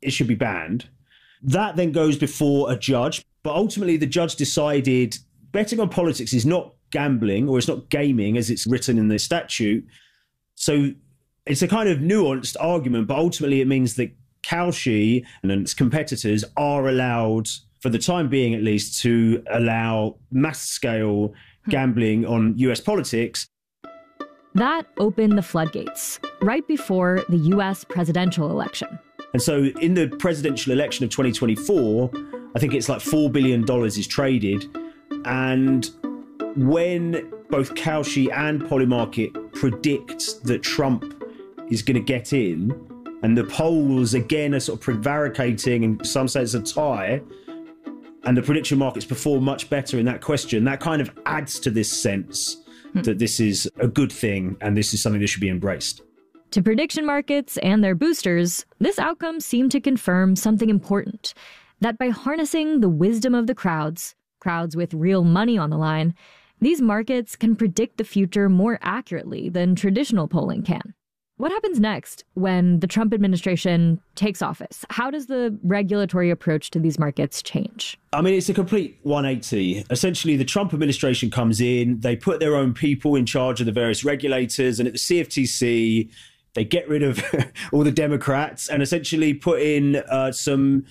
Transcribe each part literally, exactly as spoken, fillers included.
it should be banned. That then goes before a judge. But ultimately, the judge decided betting on politics is not gambling, or it's not gaming as it's written in the statute. So it's a kind of nuanced argument, but ultimately it means that Kalshi and its competitors are allowed, for the time being at least, to allow mass-scale gambling on U S politics. That opened the floodgates right before the U S presidential election. And so in the presidential election of twenty twenty-four, I think it's like four billion dollars is traded. And when both Kalshi and Polymarket predict that Trump is going to get in, and the polls again are sort of prevaricating, and some say it's a tie, and the prediction markets perform much better in that question, that kind of adds to this sense hmm. that this is a good thing and this is something that should be embraced. To prediction markets and their boosters, this outcome seemed to confirm something important, that by harnessing the wisdom of the crowds, crowds with real money on the line, these markets can predict the future more accurately than traditional polling can. What happens next when the Trump administration takes office? How does the regulatory approach to these markets change? I mean, it's a complete one eighty. Essentially, the Trump administration comes in, they put their own people in charge of the various regulators, and at the C F T C, they get rid of all the Democrats and essentially put in uh, some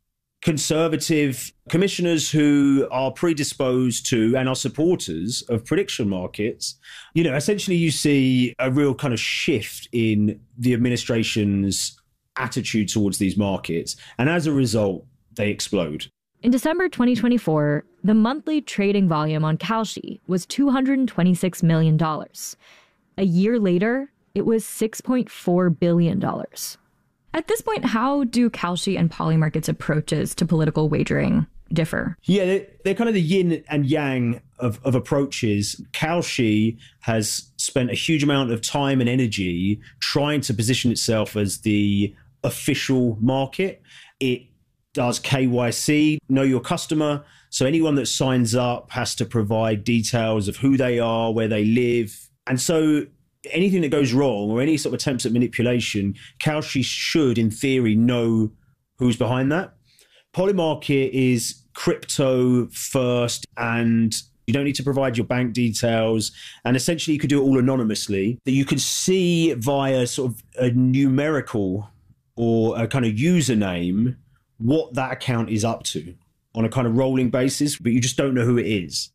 conservative commissioners who are predisposed to and are supporters of prediction markets. You know, essentially you see a real kind of shift in the administration's attitude towards these markets. And as a result, they explode. In December twenty twenty-four, the monthly trading volume on Kalshi was two hundred twenty-six million dollars. A year later, it was six point four billion dollars. At this point, how do Kalshi and Polymarket's approaches to political wagering differ? Yeah, they're, they're kind of the yin and yang of, of approaches. Kalshi has spent a huge amount of time and energy trying to position itself as the official market. It does K Y C, know your customer. So anyone that signs up has to provide details of who they are, where they live. And so anything that goes wrong or any sort of attempts at manipulation, Kalshi should, in theory, know who's behind that. Polymarket is crypto first, and you don't need to provide your bank details. And essentially, you could do it all anonymously. That you could see via sort of a numerical or a kind of username what that account is up to on a kind of rolling basis, but you just don't know who it is.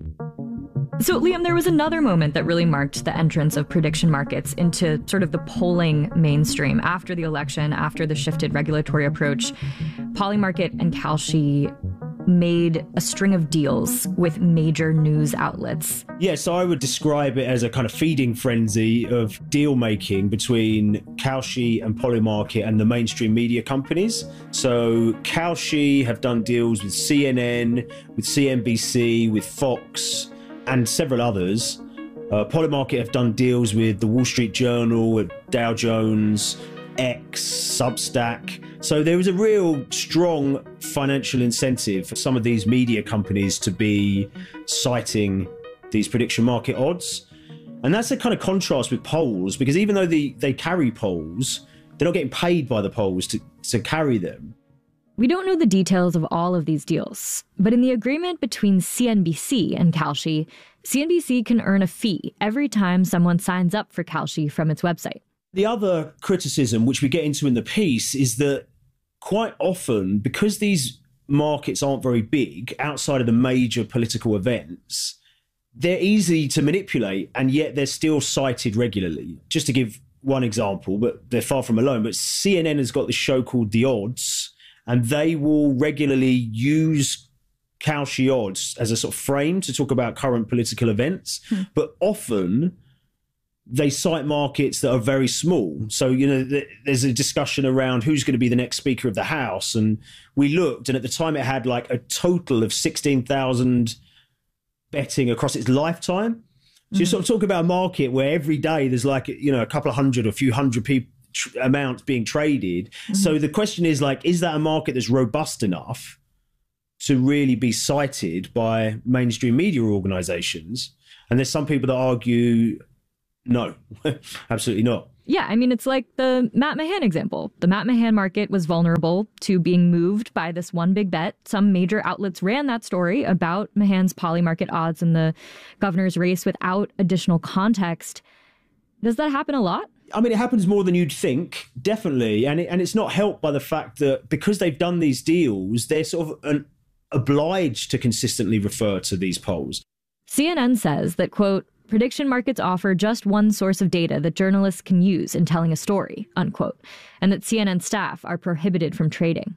So, Liam, there was another moment that really marked the entrance of prediction markets into sort of the polling mainstream after the election, after the shifted regulatory approach. Polymarket and Kalshi made a string of deals with major news outlets. Yeah, so I would describe it as a kind of feeding frenzy of deal making between Kalshi and Polymarket and the mainstream media companies. So Kalshi have done deals with C N N, with C N B C, with Fox, and several others. Uh, Polymarket have done deals with the Wall Street Journal, with Dow Jones, X, Substack. So there was a real strong financial incentive for some of these media companies to be citing these prediction market odds. And that's a kind of contrast with polls, because even though they, they carry polls, they're not getting paid by the polls to, to carry them. We don't know the details of all of these deals, but in the agreement between C N B C and Kalshi, C N B C can earn a fee every time someone signs up for Kalshi from its website. The other criticism, which we get into in the piece, is that quite often, because these markets aren't very big outside of the major political events, they're easy to manipulate, and yet they're still cited regularly. Just to give one example, but they're far from alone, but C N N has got this show called The Odds, and they will regularly use Kalshi odds as a sort of frame to talk about current political events. Hmm. But often they cite markets that are very small. So, you know, th- there's a discussion around who's going to be the next Speaker of the House. And we looked, and at the time it had like a total of sixteen thousand betting across its lifetime. So mm-hmm. you sort of talk about a market where every day there's like, you know, a couple of hundred or a few hundred people tr- amounts being traded. Mm-hmm. So the question is like, is that a market that's robust enough to really be cited by mainstream media organizations? And there's some people that argue, No, absolutely not. Yeah, I mean, it's like the Matt Mahan example. The Matt Mahan market was vulnerable to being moved by this one big bet. Some major outlets ran that story about Mahan's polymarket odds in the governor's race without additional context. Does that happen a lot? I mean, it happens more than you'd think, definitely. And, it, and it's not helped by the fact that because they've done these deals, they're sort of an, obliged to consistently refer to these polls. C N N says that, quote, prediction markets offer just one source of data that journalists can use in telling a story, unquote, and that C N N staff are prohibited from trading.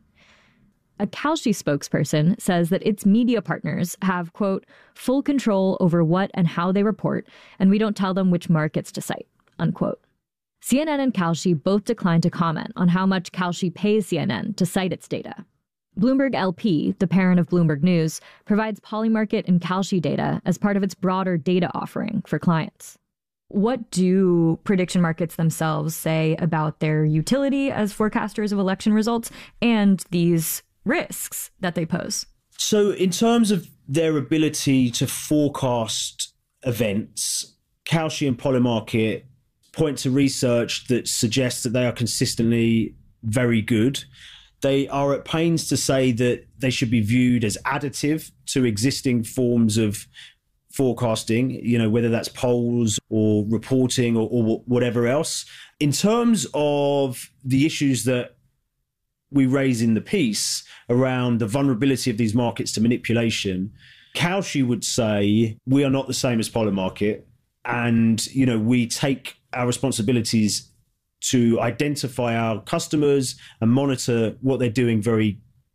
A Kalshi spokesperson says that its media partners have, quote, full control over what and how they report, and we don't tell them which markets to cite, unquote. C N N and Kalshi both declined to comment on how much Kalshi pays C N N to cite its data. Bloomberg L P, the parent of Bloomberg News, provides Polymarket and Kalshi data as part of its broader data offering for clients. What do prediction markets themselves say about their utility as forecasters of election results and these risks that they pose? So in terms of their ability to forecast events, Kalshi and Polymarket point to research that suggests that they are consistently very good. They are at pains to say that they should be viewed as additive to existing forms of forecasting, you know, whether that's polls or reporting or, or whatever else. In terms of the issues that we raise in the piece around the vulnerability of these markets to manipulation, Kalshi would say we are not the same as Polymarket, and, you know, we take our responsibilities to identify our customers and monitor what they're doing very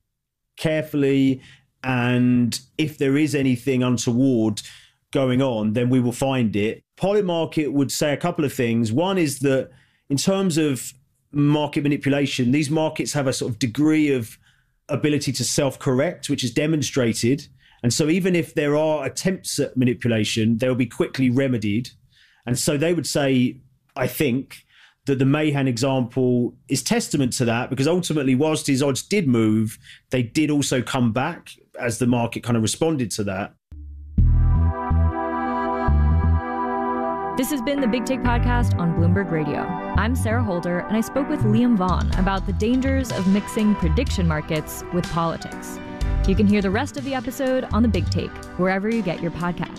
carefully. And if there is anything untoward going on, then we will find it. Polymarket would say a couple of things. One is that in terms of market manipulation, these markets have a sort of degree of ability to self-correct, which is demonstrated. And so even if there are attempts at manipulation, they'll be quickly remedied. And so they would say, I think, that the Mahan example is testament to that, because ultimately, whilst his odds did move, they did also come back as the market kind of responded to that. This has been the Big Take Podcast on Bloomberg Radio. I'm Sarah Holder, and I spoke with Liam Vaughn about the dangers of mixing prediction markets with politics. You can hear the rest of the episode on the Big Take, wherever you get your podcasts.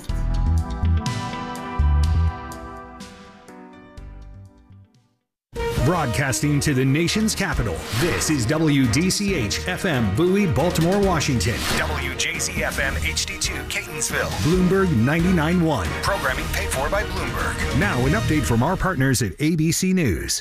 Broadcasting to the nation's capital, this is W D C H F M Bowie, Baltimore, Washington. W J Z F M H D two, Catonsville. Bloomberg ninety-nine point one. Programming paid for by Bloomberg. Now an update from our partners at A B C News.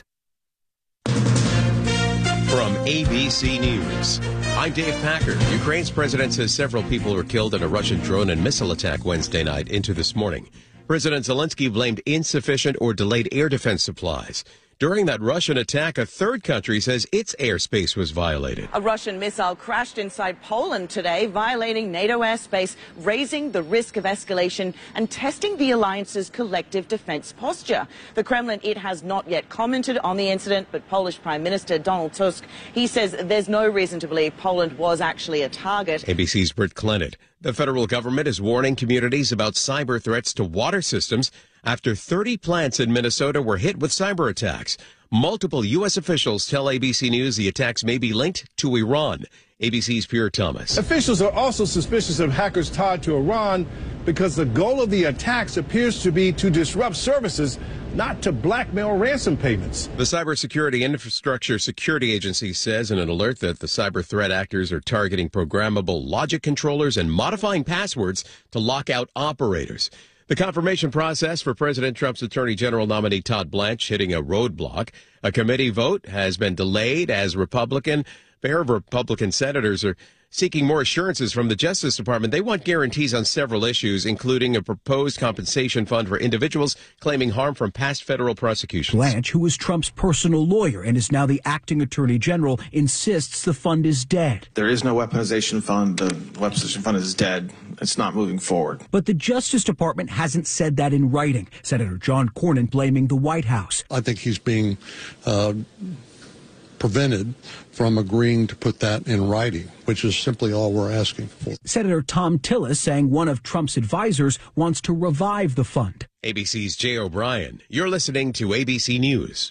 From A B C News, I'm Dave Packer. Ukraine's president says several people were killed in a Russian drone and missile attack Wednesday night into this morning. President Zelensky blamed insufficient or delayed air defense supplies. During that Russian attack, a third country says its airspace was violated. A Russian missile crashed inside Poland today, violating NATO airspace, raising the risk of escalation and testing the alliance's collective defense posture. The Kremlin, it has not yet commented on the incident, but Polish Prime Minister Donald Tusk, he says there's no reason to believe Poland was actually a target. A B C's Britt Clennett. The federal government is warning communities about cyber threats to water systems after thirty plants in Minnesota were hit with cyber attacks. Multiple U S officials tell A B C News the attacks may be linked to Iran. A B C's Pierre Thomas. Officials are also suspicious of hackers tied to Iran because the goal of the attacks appears to be to disrupt services, not to blackmail ransom payments. The Cybersecurity Infrastructure Security Agency says in an alert that the cyber threat actors are targeting programmable logic controllers and modifying passwords to lock out operators. The confirmation process for President Trump's Attorney General nominee Todd Blanche hitting a roadblock. A committee vote has been delayed as Republican, pair of Republican senators are seeking more assurances from the Justice Department. They want guarantees on several issues, including a proposed compensation fund for individuals claiming harm from past federal prosecutions. Blanche, who is Trump's personal lawyer and is now the acting attorney general, insists the fund is dead. There is no weaponization fund. The weaponization fund is dead. It's not moving forward. But the Justice Department hasn't said that in writing. Senator John Cornyn blaming the White House. I think he's being uh, prevented from agreeing to put that in writing, which is simply all we're asking for. Senator Tom Tillis saying one of Trump's advisors wants to revive the fund. A B C's Jay O'Brien. You're listening to A B C News.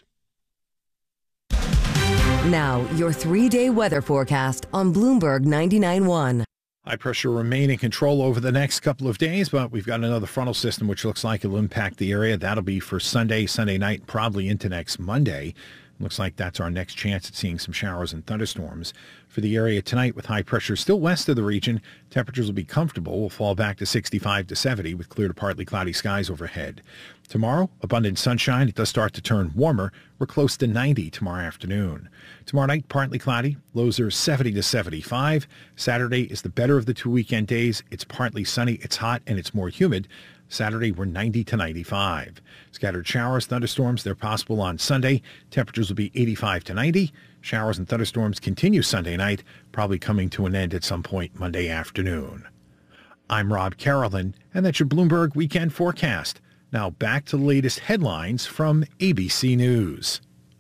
Now, your three-day weather forecast on Bloomberg ninety-nine point one. High pressure remain in control over the next couple of days, but we've got another frontal system which looks like it'll impact the area. That'll be for Sunday, Sunday night, probably into next Monday. Looks like that's our next chance at seeing some showers and thunderstorms for the area tonight with high pressure still west of the region. Temperatures will be comfortable. We'll fall back to sixty-five to seventy with clear to partly cloudy skies overhead. Tomorrow, abundant sunshine. It does start to turn warmer. We're close to ninety tomorrow afternoon. Tomorrow night, partly cloudy. Lows are seventy to seventy-five. Saturday is the better of the two weekend days. It's partly sunny, it's hot, and it's more humid. Saturday, we're ninety to ninety-five. Scattered showers, thunderstorms, they're possible on Sunday. Temperatures will be eighty-five to ninety. Showers and thunderstorms continue Sunday night, probably coming to an end at some point Monday afternoon. I'm Rob Carolyn, and that's your Bloomberg Weekend Forecast. Now back to the latest headlines from A B C News.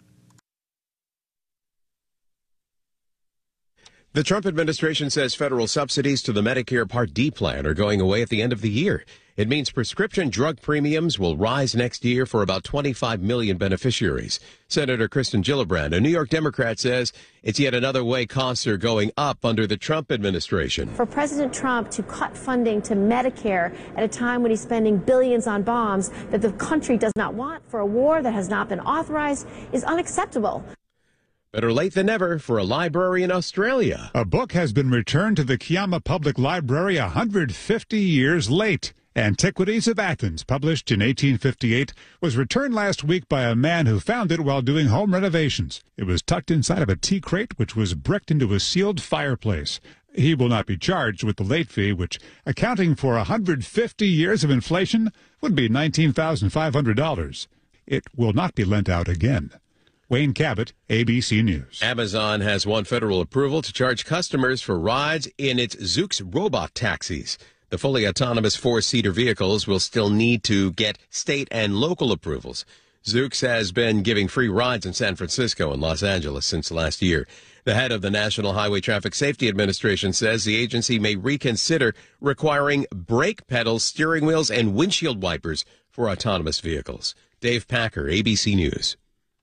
The Trump administration says federal subsidies to the Medicare Part D plan are going away at the end of the year. It means prescription drug premiums will rise next year for about twenty-five million beneficiaries. Senator Kristen Gillibrand, a New York Democrat, says it's yet another way costs are going up under the Trump administration. For President Trump to cut funding to Medicare at a time when he's spending billions on bombs that the country does not want for a war that has not been authorized is unacceptable. Better late than never for a library in Australia. A book has been returned to the Kiama Public Library one hundred fifty years late. Antiquities of Athens, published in eighteen fifty-eight, was returned last week by a man who found it while doing home renovations. It was tucked inside of a tea crate which was bricked into a sealed fireplace. He will not be charged with the late fee, which, accounting for one hundred fifty years of inflation, would be nineteen thousand five hundred dollars. It will not be lent out again. Wayne Cabot, A B C News. Amazon has won federal approval to charge customers for rides in its Zoox robot taxis. The fully autonomous four-seater vehicles will still need to get state and local approvals. Zoox has been giving free rides in San Francisco and Los Angeles since last year. The head of the National Highway Traffic Safety Administration says the agency may reconsider requiring brake pedals, steering wheels, and windshield wipers for autonomous vehicles. Dave Packer, A B C News.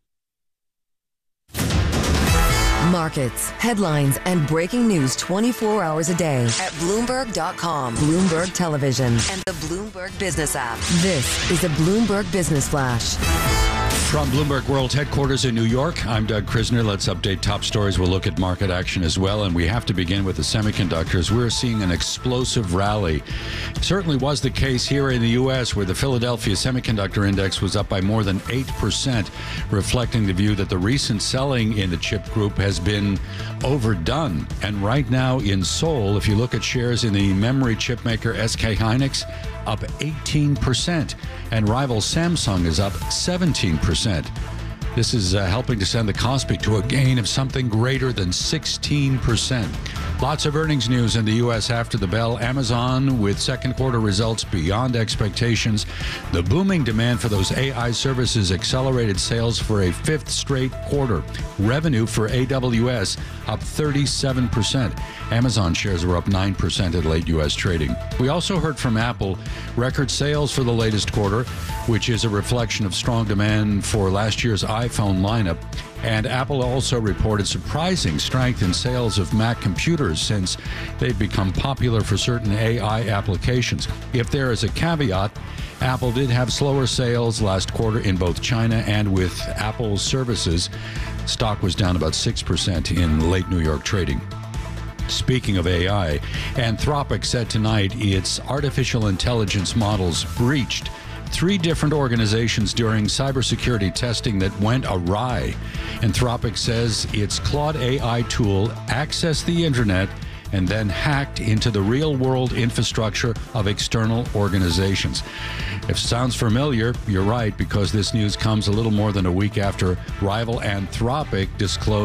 Markets, headlines, and breaking news twenty-four hours a day at Bloomberg dot com, Bloomberg Television, and the Bloomberg Business app. This is a Bloomberg Business Flash. From Bloomberg World Headquarters in New York, I'm Doug Krisner. Let's update top stories. We'll look at market action as well, and we have to begin with the semiconductors. We're seeing an explosive rally. It certainly was the case here in the U S, where the Philadelphia Semiconductor Index was up by more than eight percent, reflecting the view that the recent selling in the chip group has been overdone. And right now in Seoul, if you look at shares in the memory chip maker S K Hynix, up eighteen percent, and rival Samsung is up seventeen percent. This is uh, helping to send the Kospi to a gain of something greater than sixteen percent. Lots of earnings news in the U S after the bell. Amazon with second quarter results beyond expectations. The booming demand for those A I services accelerated sales for a fifth straight quarter. Revenue for A W S up thirty-seven percent. Amazon shares were up nine percent at late U S trading. We also heard from Apple record sales for the latest quarter, which is a reflection of strong demand for last year's iPhone lineup. And Apple also reported surprising strength in sales of Mac computers since they've become popular for certain A I applications. If there is a caveat, Apple did have slower sales last quarter in both China and with Apple services. Stock was down about six percent in late New York trading. Speaking of A I, Anthropic said tonight its artificial intelligence models breached three different organizations during cybersecurity testing that went awry. Anthropic says its Claude A I tool accessed the internet and then hacked into the real-world infrastructure of external organizations. If it sounds familiar, you're right, because this news comes a little more than a week after rival Anthropic disclosed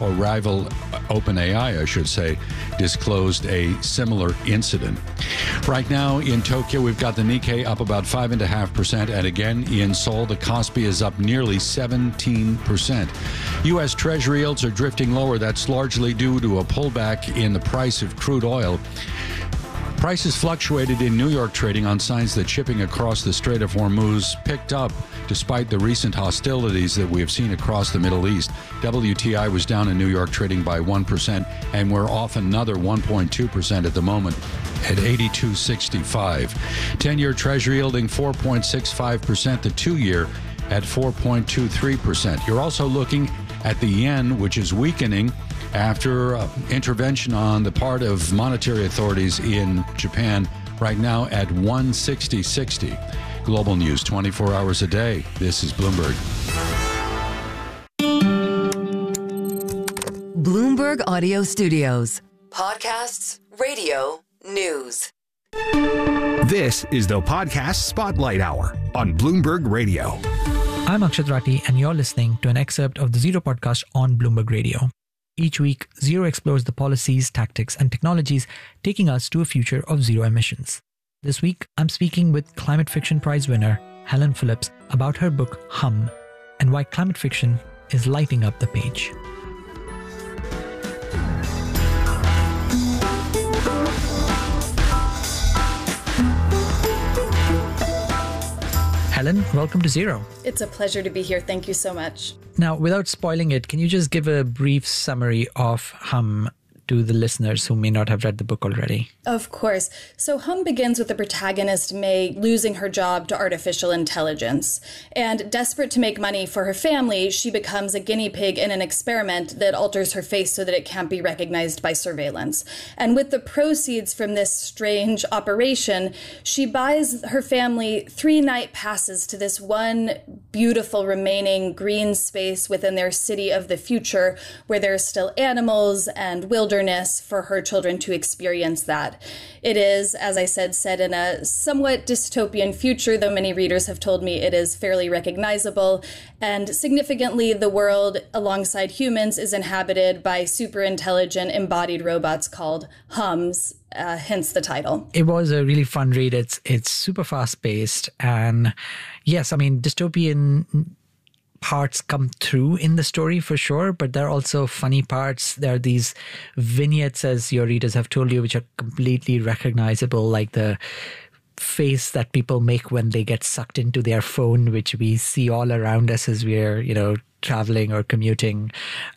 or rival OpenAI, I should say, disclosed a similar incident. Right now in Tokyo, we've got the Nikkei up about five point five percent, and again in Seoul, the Kospi is up nearly seventeen percent. U S Treasury yields are drifting lower. That's largely due to a pullback in the price of crude oil. Prices fluctuated in New York trading on signs that shipping across the Strait of Hormuz picked up despite the recent hostilities that we have seen across the Middle East. W T I was down in New York trading by one percent, and we're off another one point two percent at the moment at eighty-two sixty-five. ten-year Treasury yielding four point six five percent, the two-year at four point two three percent. You're also looking at the yen, which is weakening after uh, intervention on the part of monetary authorities in Japan, right now at one sixty sixty. Global news twenty-four hours a day. This is Bloomberg. Bloomberg Audio Studios. Podcasts, radio, news. This is the Podcast Spotlight Hour on Bloomberg Radio. I'm Akshat Rathi, and you're listening to an excerpt of the Zero podcast on Bloomberg Radio. Each week, Zero explores the policies, tactics, and technologies taking us to a future of zero emissions. This week, I'm speaking with Climate Fiction Prize winner Helen Phillips about her book Hum and why climate fiction is lighting up the page. Helen, welcome to Zero. It's a pleasure to be here. Thank you so much. Now, without spoiling it, can you just give a brief summary of Hum to the listeners who may not have read the book already? Of course. So Hum begins with the protagonist, May, losing her job to artificial intelligence. And desperate to make money for her family, she becomes a guinea pig in an experiment that alters her face so that it can't be recognized by surveillance. And with the proceeds from this strange operation, she buys her family three night passes to this one beautiful remaining green space within their city of the future, where there are still animals and wilderness for her children to experience that. It is, as I said, set in a somewhat dystopian future, though many readers have told me it is fairly recognizable. And significantly, the world, alongside humans, is inhabited by super intelligent embodied robots called Hums, uh, hence the title. It was a really fun read. It's, it's super fast-paced. And yes, I mean, dystopian parts come through in the story for sure, but there are also funny parts. There are these vignettes, as your readers have told you, which are completely recognizable, like the face that people make when they get sucked into their phone, which we see all around us as we're, you know, traveling or commuting,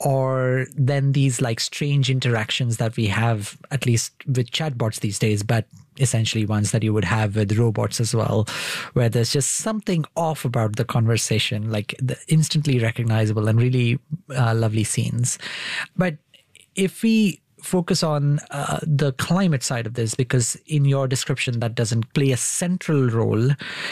or then these like strange interactions that we have, at least with chatbots these days, but essentially ones that you would have with robots as well, where there's just something off about the conversation, like the instantly recognizable and really uh, lovely scenes. But if we focus on uh, the climate side of this, because in your description that doesn't play a central role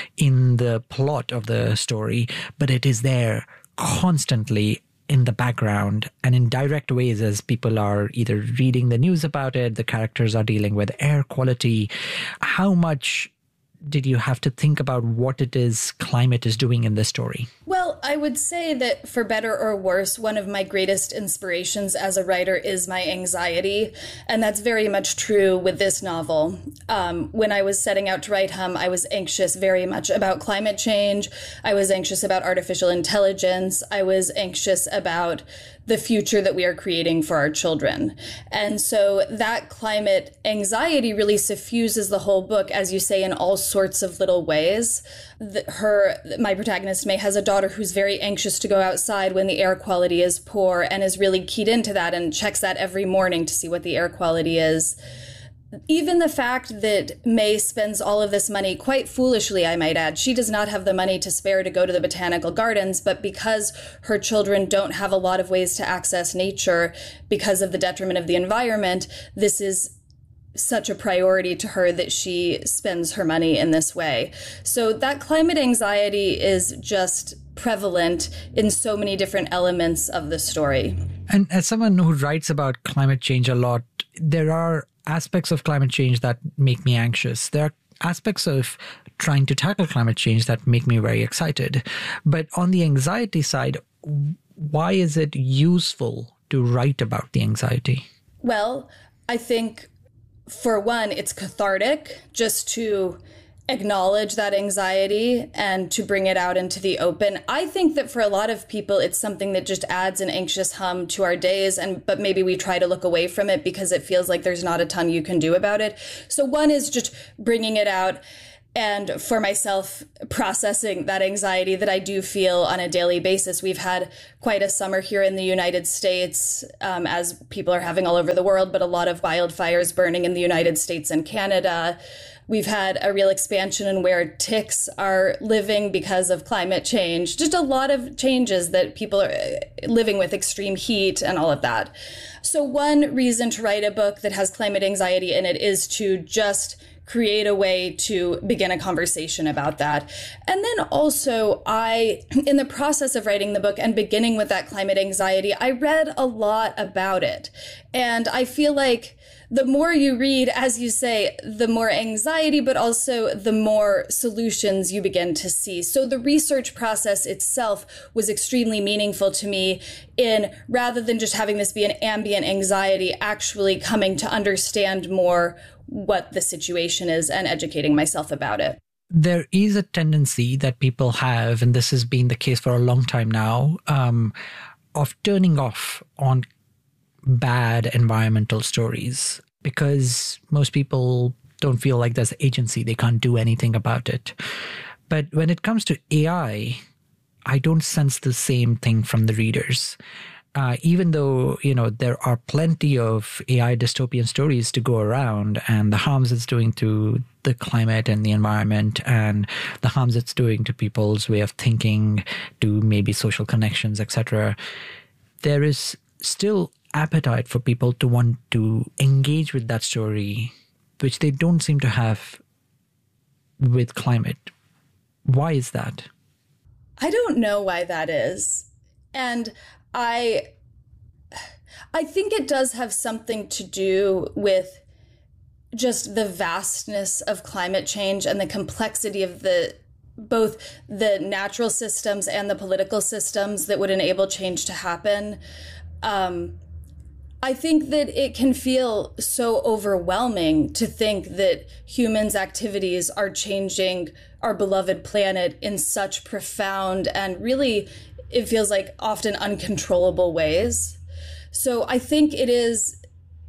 in the plot of the story, but it is there constantly in the background and in direct ways as people are either reading the news about it, the characters are dealing with air quality. How much did you have to think about what it is climate is doing in this story? Well, I would say that for better or worse, one of my greatest inspirations as a writer is my anxiety. And that's very much true with this novel. Um, when I was setting out to write Hum, I was anxious very much about climate change. I was anxious about artificial intelligence. I was anxious about the future that we are creating for our children. And so that climate anxiety really suffuses the whole book, as you say, in all sorts of little ways. The, her, my protagonist, May, has a daughter who's very anxious to go outside when the air quality is poor and is really keyed into that and checks that every morning to see what the air quality is. Even the fact that May spends all of this money, quite foolishly, I might add, she does not have the money to spare to go to the botanical gardens, but because her children don't have a lot of ways to access nature because of the detriment of the environment, this is such a priority to her that she spends her money in this way. So that climate anxiety is just prevalent in so many different elements of the story. And as someone who writes about climate change a lot, there are aspects of climate change that make me anxious. There are aspects of trying to tackle climate change that make me very excited. But on the anxiety side, why is it useful to write about the anxiety? Well, I think, for one, it's cathartic just to acknowledge that anxiety and to bring it out into the open. I think that for a lot of people, it's something that just adds an anxious hum to our days, and but maybe we try to look away from it because it feels like there's not a ton you can do about it. So one is just bringing it out, and for myself, processing that anxiety that I do feel on a daily basis. We've had quite a summer here in the United States, um, as people are having all over the world, but a lot of wildfires burning in the United States and Canada. We've had a real expansion in where ticks are living because of climate change. Just a lot of changes that people are living with, extreme heat and all of that. So one reason to write a book that has climate anxiety in it is to just create a way to begin a conversation about that. And then also, I, in the process of writing the book and beginning with that climate anxiety, I read a lot about it. And I feel like the more you read, as you say, the more anxiety, but also the more solutions you begin to see. So the research process itself was extremely meaningful to me in, rather than just having this be an ambient anxiety, actually coming to understand more what the situation is and educating myself about it. There is a tendency that people have, and this has been the case for a long time now, um, of turning off on bad environmental stories because most people don't feel like there's agency. They can't do anything about it. But when it comes to A I, I don't sense the same thing from the readers. Uh, even though, you know, there are plenty of A I dystopian stories to go around, and the harms it's doing to the climate and the environment, and the harms it's doing to people's way of thinking, to maybe social connections, et cetera, there is still appetite for people to want to engage with that story, which they don't seem to have with climate. Why is that? I don't know why that is. And I I think it does have something to do with just the vastness of climate change and the complexity of the both the natural systems and the political systems that would enable change to happen. Um, I think that it can feel so overwhelming to think that humans' activities are changing our beloved planet in such profound and really, it feels like often uncontrollable ways. So I think it is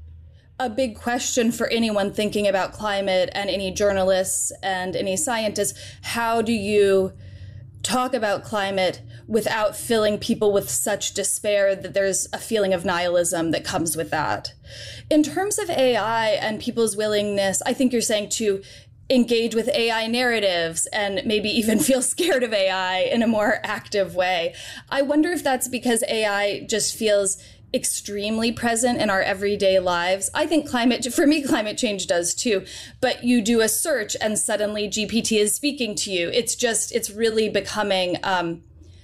a big question for anyone thinking about climate, and any journalists and any scientists. How do you talk about climate without filling people with such despair that there's a feeling of nihilism that comes with that? In terms of A I and people's willingness, I think you're saying to engage with A I narratives and maybe even feel scared of A I in a more active way. I wonder if that's because A I just feels extremely present in our everyday lives. I think climate, for me, climate change does too, but you do a search and suddenly G P T is speaking to you. It's just, it's really becoming um,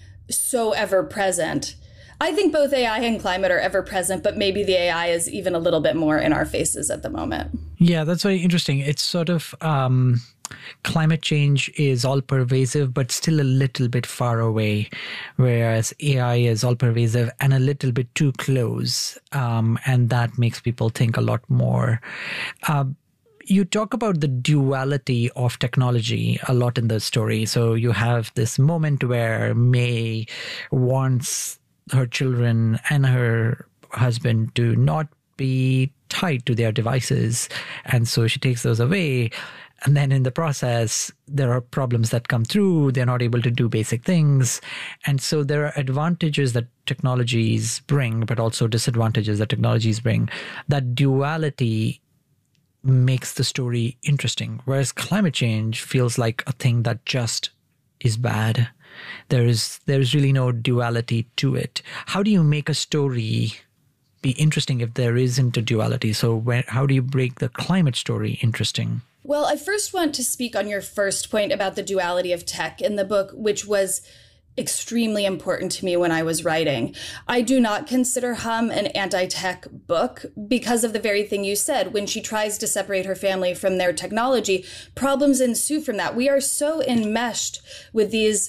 so ever present. I think both A I and climate are ever present, but maybe the A I is even a little bit more in our faces at the moment. Yeah, that's very interesting. It's sort of, um, climate change is all pervasive, but still a little bit far away, whereas A I is all pervasive and a little bit too close. Um, and that makes people think a lot more. Uh, you talk about the duality of technology a lot in the story. So you have this moment where May wants her children and her husband to not be tied to their devices. And so she takes those away. And then in the process, there are problems that come through. They're not able to do basic things. And so there are advantages that technologies bring, but also disadvantages that technologies bring. That duality makes the story interesting, whereas climate change feels like a thing that just is bad. There is there is really no duality to it. How do you make a story be interesting if there isn't a duality? So where, how do you break the climate story interesting? Well, I first want to speak on your first point about the duality of tech in the book, which was extremely important to me when I was writing. I do not consider Hum an anti-tech book because of the very thing you said. When she tries to separate her family from their technology, problems ensue from that. We are so enmeshed with these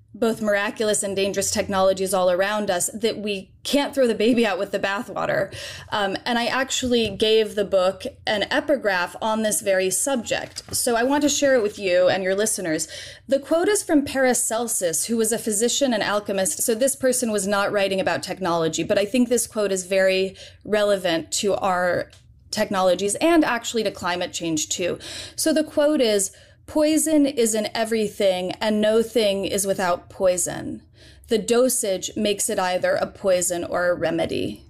both miraculous and dangerous technologies all around us, that we can't throw the baby out with the bathwater. Um, and I actually gave the book an epigraph on this very subject. So I want to share it with you and your listeners. The quote is from Paracelsus, who was a physician and alchemist. So this person was not writing about technology, but I think this quote is very relevant to our technologies and actually to climate change too. So the quote is, "Poison is in everything, and no thing is without poison. The dosage makes it either a poison or a remedy."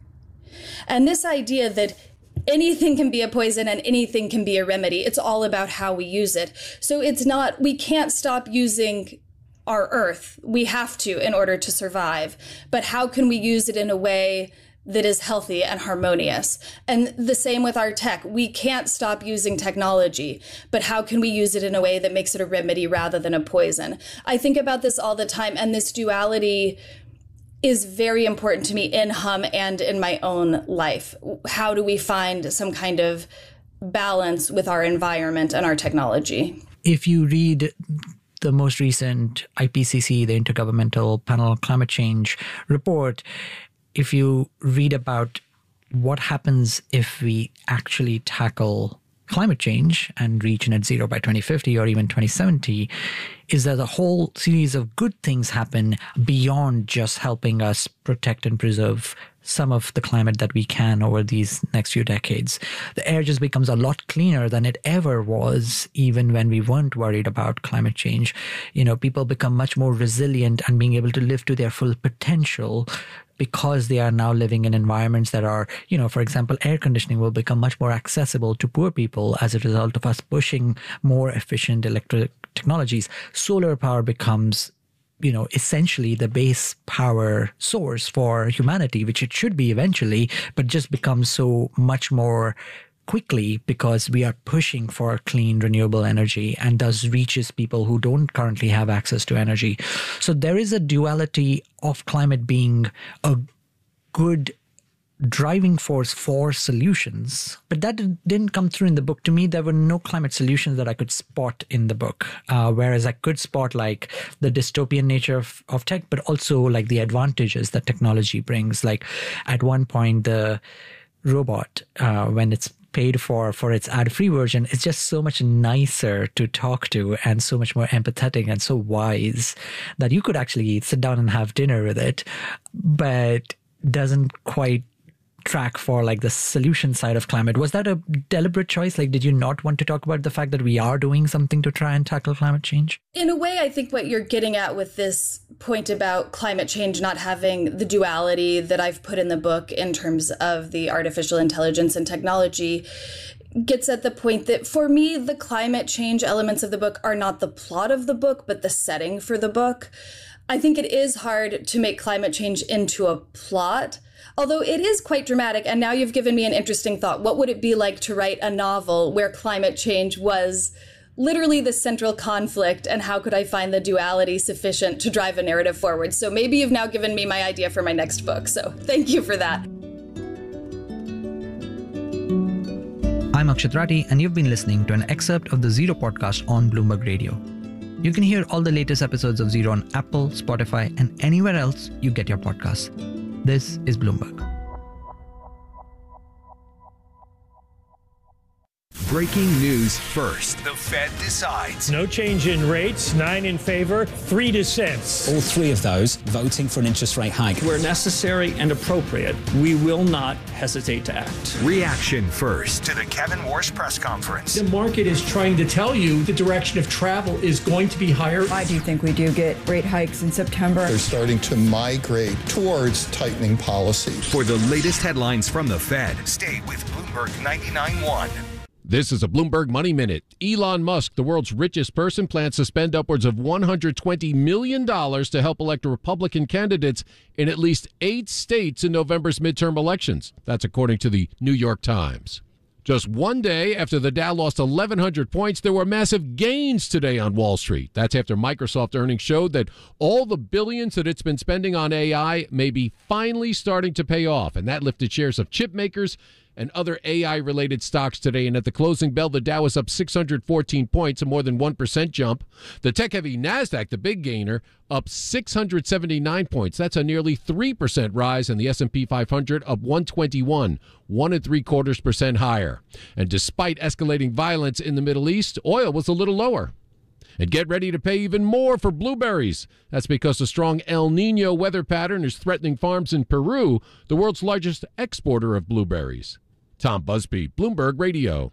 And this idea that anything can be a poison and anything can be a remedy, it's all about how we use it. So it's not, we can't stop using our earth. We have to in order to survive. But how can we use it in a way that is healthy and harmonious? And the same with our tech. We can't stop using technology, but how can we use it in a way that makes it a remedy rather than a poison? I think about this all the time, and this duality is very important to me in Hum and in my own life. How do we find some kind of balance with our environment and our technology? If you read the most recent I P C C, the Intergovernmental Panel on Climate Change report, if you read about what happens if we actually tackle climate change and reach net zero by twenty fifty or even twenty seventy, is that a whole series of good things happen beyond just helping us protect and preserve some of the climate that we can over these next few decades. The air just becomes a lot cleaner than it ever was, even when we weren't worried about climate change. You know, people become much more resilient and being able to live to their full potential because they are now living in environments that are, you know, for example, air conditioning will become much more accessible to poor people as a result of us pushing more efficient electric technologies. Solar power becomes, you know, essentially the base power source for humanity, which it should be eventually, but just becomes so much more quickly because we are pushing for clean, renewable energy, and thus reaches people who don't currently have access to energy. So there is a duality of climate being a good driving force for solutions, but that didn't come through in the book. To me, there were no climate solutions that I could spot in the book, uh, whereas I could spot like the dystopian nature of, of tech, but also like the advantages that technology brings. Like at one point, the robot, uh, when it's paid for for its ad-free version, it's just so much nicer to talk to and so much more empathetic and so wise that you could actually sit down and have dinner with it, but doesn't quite track for like the solution side of climate. Was that a deliberate choice? Like, did you not want to talk about the fact that we are doing something to try and tackle climate change? In a way, I think what you're getting at with this point about climate change not having the duality that I've put in the book in terms of the artificial intelligence and technology gets at the point that for me, the climate change elements of the book are not the plot of the book, but the setting for the book. I think it is hard to make climate change into a plot, although it is quite dramatic. And now you've given me an interesting thought. What would it be like to write a novel where climate change was literally the central conflict, and how could I find the duality sufficient to drive a narrative forward? So maybe you've now given me my idea for my next book. So thank you for that. I'm Akshat Rathi, and you've been listening to an excerpt of the Zero podcast on Bloomberg Radio. You can hear all the latest episodes of Zero on Apple, Spotify, and anywhere else you get your podcasts. This is Bloomberg. Breaking news first. The Fed decides. No change in rates, nine in favor, three dissents. All three of those voting for an interest rate hike. Where necessary and appropriate, we will not hesitate to act. Reaction first to the Kevin Warsh press conference. The market is trying to tell you the direction of travel is going to be higher. I do think we do get rate hikes in September. They're starting to migrate towards tightening policy. For the latest headlines from the Fed, stay with Bloomberg ninety-nine point one. This is a Bloomberg Money Minute. Elon Musk, the world's richest person, plans to spend upwards of one hundred twenty million dollars to help elect Republican candidates in at least eight states in November's midterm elections. That's according to the New York Times. Just one day after the Dow lost eleven hundred points, there were massive gains today on Wall Street. That's after Microsoft earnings showed that all the billions that it's been spending on A I may be finally starting to pay off, and that lifted shares of chip makers and other A I-related stocks today. And at the closing bell, the Dow was up six hundred fourteen points, a more than one percent jump. The tech-heavy NASDAQ, the big gainer, up six hundred seventy-nine points. That's a nearly three percent rise, and the S and P five hundred up one twenty-one, one and three quarters percent higher. And despite escalating violence in the Middle East, oil was a little lower. And get ready to pay even more for blueberries. That's because a strong El Nino weather pattern is threatening farms in Peru, the world's largest exporter of blueberries. Tom Busby, Bloomberg Radio.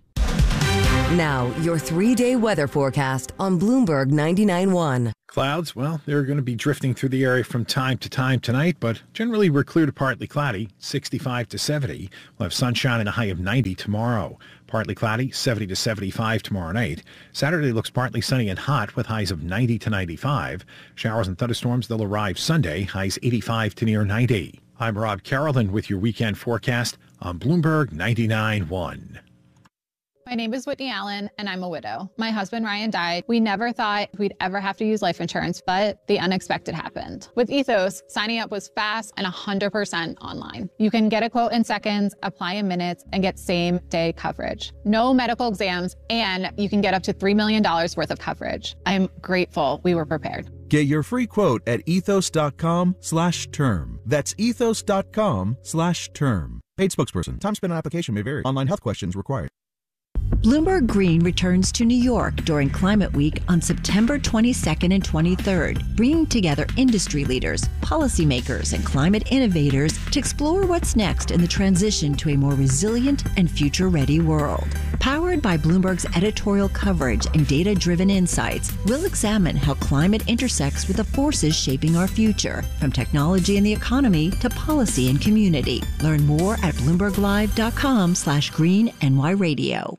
Now, your three-day weather forecast on Bloomberg ninety-nine point one. Clouds, well, they're going to be drifting through the area from time to time tonight, but generally we're clear to partly cloudy, sixty-five to seventy. We'll have sunshine and a high of ninety tomorrow. Partly cloudy, seventy to seventy-five tomorrow night. Saturday looks partly sunny and hot with highs of ninety to ninety-five. Showers and thunderstorms, they'll arrive Sunday, highs eighty-five to near ninety. I'm Rob Carolyn with your weekend forecast on Bloomberg ninety-nine point one. My name is Whitney Allen, and I'm a widow. My husband, Ryan, died. We never thought we'd ever have to use life insurance, but the unexpected happened. With Ethos, signing up was fast and one hundred percent online. You can get a quote in seconds, apply in minutes, and get same-day coverage. No medical exams, and you can get up to three million dollars worth of coverage. I'm grateful we were prepared. Get your free quote at ethos.com slash term. That's ethos.com slash term. Paid spokesperson. Time spent on application may vary. Online health questions required. Bloomberg Green returns to New York during Climate Week on September twenty-second and twenty-third, bringing together industry leaders, policymakers, and climate innovators to explore what's next in the transition to a more resilient and future-ready world. Powered by Bloomberg's editorial coverage and data-driven insights, we'll examine how climate intersects with the forces shaping our future, from technology and the economy to policy and community. Learn more at bloomberglive.com slash green NY radio.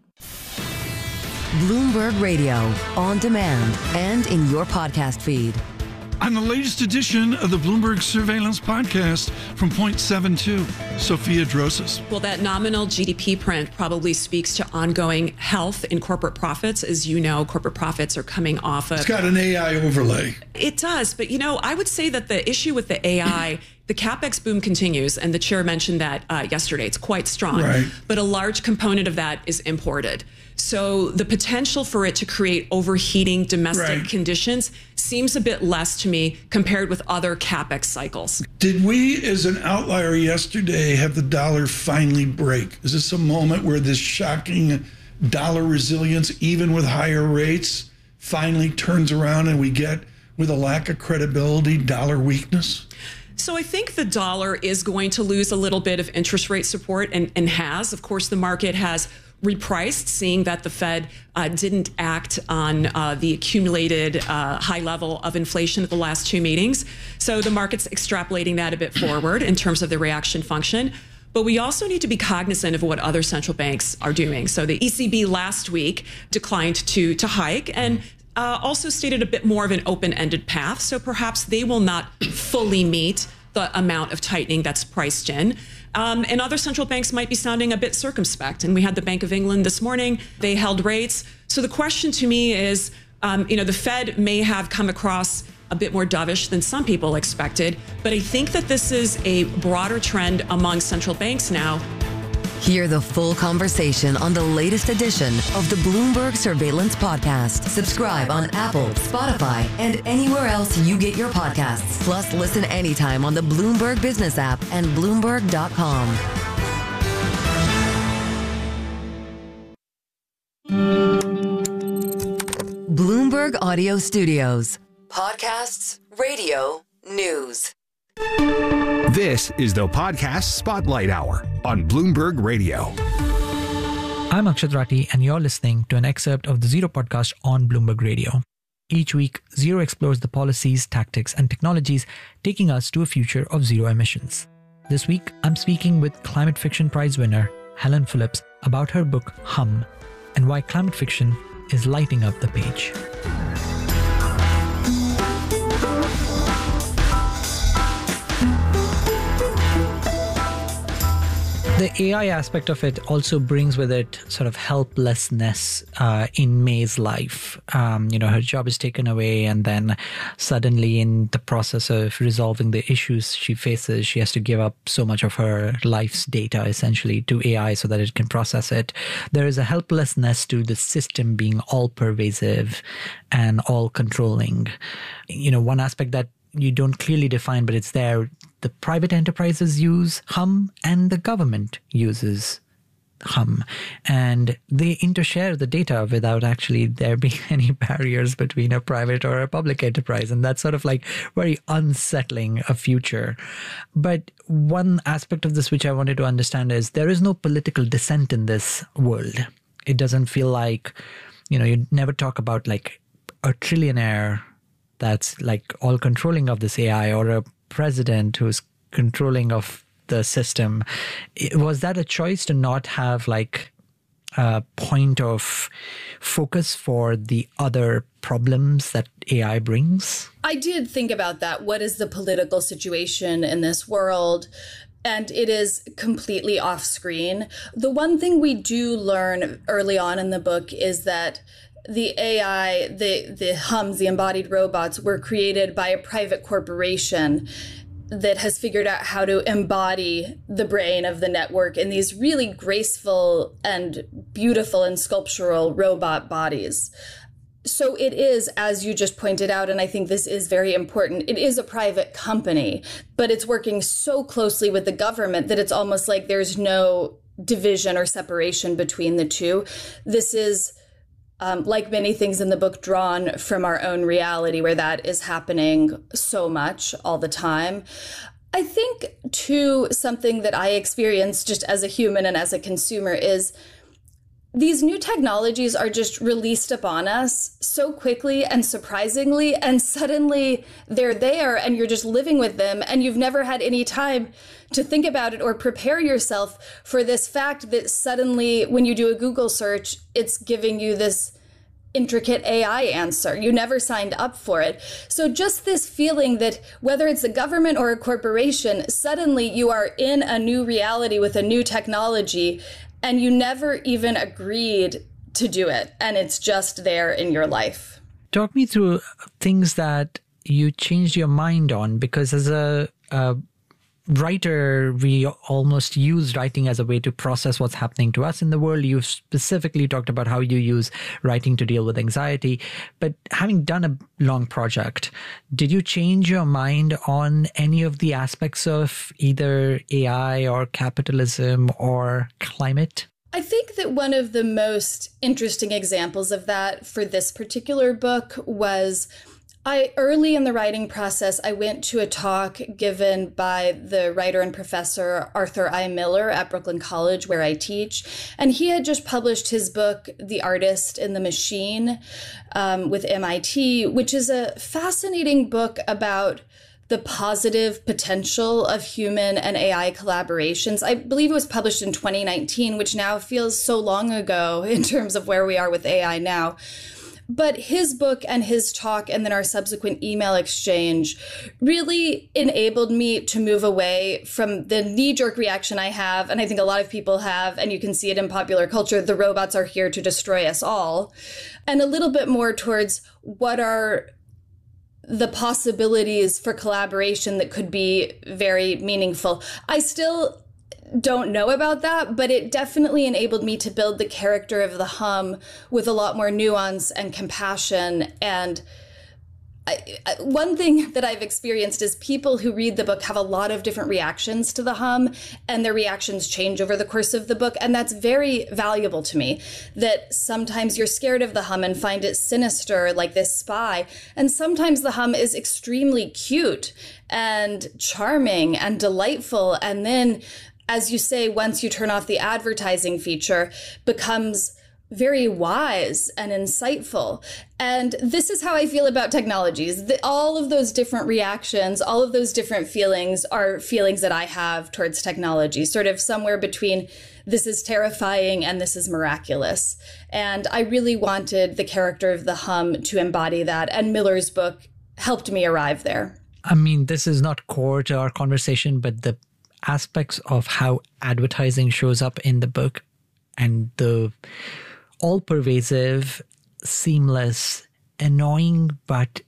Bloomberg Radio, on demand and in your podcast feed. On the latest edition of the Bloomberg Surveillance Podcast from Point seven two, Sophia Drosas. Well, that nominal G D P print probably speaks to ongoing health in corporate profits. As you know, corporate profits are coming off of... It's got an A I overlay. It does. But, you know, I would say that the issue with the A I... The CapEx boom continues, and the chair mentioned that uh, yesterday. It's quite strong, right. But a large component of that is imported. So the potential for it to create overheating domestic right. conditions seems a bit less to me compared with other CapEx cycles. Did we, as an outlier yesterday, have the dollar finally break? Is this a moment where this shocking dollar resilience, even with higher rates, finally turns around and we get, with a lack of credibility, dollar weakness? So I think the dollar is going to lose a little bit of interest rate support and, and has. Of course, the market has repriced, seeing that the Fed uh, didn't act on uh, the accumulated uh, high level of inflation at the last two meetings. So the market's extrapolating that a bit forward in terms of the reaction function. But we also need to be cognizant of what other central banks are doing. So the E C B last week declined to, to hike and Uh, also stated a bit more of an open-ended path, so perhaps they will not fully meet the amount of tightening that's priced in. Um, and other central banks might be sounding a bit circumspect. And we had the Bank of England this morning. They held rates. So the question to me is, um, you know, the Fed may have come across a bit more dovish than some people expected, but I think that this is a broader trend among central banks now. Hear the full conversation on the latest edition of the Bloomberg Surveillance Podcast. Subscribe on Apple, Spotify, and anywhere else you get your podcasts. Plus, listen anytime on the Bloomberg Business app and Bloomberg dot com. Bloomberg Audio Studios. Podcasts, radio, news. This is the Podcast Spotlight Hour on Bloomberg Radio. I'm Akshat Rathi, and you're listening to an excerpt of the Zero podcast on Bloomberg Radio. Each week, Zero explores the policies, tactics, and technologies taking us to a future of zero emissions. This week, I'm speaking with climate fiction prize winner Helen Phillips about her book Hum and why climate fiction is lighting up the page. The A I aspect of it also brings with it sort of helplessness uh, in May's life. Um, you know, her job is taken away, and then suddenly in the process of resolving the issues she faces, she has to give up so much of her life's data essentially to A I so that it can process it. There is a helplessness to the system being all pervasive and all controlling. You know, one aspect that you don't clearly define, but it's there. The private enterprises use Hum and the government uses Hum, and they intershare the data without actually there being any barriers between a private or a public enterprise. And that's sort of like very unsettling a future. But one aspect of this which I wanted to understand is there is no political dissent in this world. It doesn't feel like, you know, you never talk about like a trillionaire that's like all controlling of this A I, or a president who's controlling of the system. Was that a choice to not have like a point of focus for the other problems that A I brings? I did think about that. What is the political situation in this world? And it is completely off screen. The one thing we do learn early on in the book is that the A I, the, the Hums, the embodied robots, were created by a private corporation that has figured out how to embody the brain of the network in these really graceful and beautiful and sculptural robot bodies. So it is, as you just pointed out, and I think this is very important, it is a private company, but it's working so closely with the government that it's almost like there's no division or separation between the two. This is, Um, like many things in the book, drawn from our own reality where that is happening so much all the time. I think, too, something that I experience just as a human and as a consumer is these new technologies are just released upon us so quickly and surprisingly, and suddenly they're there and you're just living with them, and you've never had any time to think about it or prepare yourself for this fact that suddenly when you do a Google search, it's giving you this intricate A I answer. You never signed up for it. So just this feeling that whether it's a government or a corporation, suddenly you are in a new reality with a new technology, and you never even agreed to do it. And it's just there in your life. Talk me through things that you changed your mind on, because as a, a writer, we almost use writing as a way to process what's happening to us in the world. You've specifically talked about how you use writing to deal with anxiety. But having done a long project, did you change your mind on any of the aspects of either A I or capitalism or climate? I think that one of the most interesting examples of that for this particular book was I, early in the writing process, I went to a talk given by the writer and professor Arthur I. Miller at Brooklyn College, where I teach. And he had just published his book, The Artist in the Machine, um, with M I T, which is a fascinating book about the positive potential of human and A I collaborations. I believe it was published in twenty nineteen, which now feels so long ago in terms of where we are with A I now. But his book and his talk and then our subsequent email exchange really enabled me to move away from the knee-jerk reaction I have, and I think a lot of people have, and you can see it in popular culture, the robots are here to destroy us all, and a little bit more towards what are the possibilities for collaboration that could be very meaningful. I still don't know about that, but it definitely enabled me to build the character of the Hum with a lot more nuance and compassion. And I, I, one thing that I've experienced is people who read the book have a lot of different reactions to the Hum, and their reactions change over the course of the book. And that's very valuable to me, that sometimes you're scared of the Hum and find it sinister, like this spy. And sometimes the Hum is extremely cute and charming and delightful. And then, as you say, once you turn off the advertising feature, becomes very wise and insightful. And this is how I feel about technologies. The, all of those different reactions, all of those different feelings are feelings that I have towards technology, sort of somewhere between this is terrifying and this is miraculous. And I really wanted the character of the Hum to embody that. And Miller's book helped me arrive there. I mean, this is not core to our conversation, but the aspects of how advertising shows up in the book and the all-pervasive, seamless, annoying, but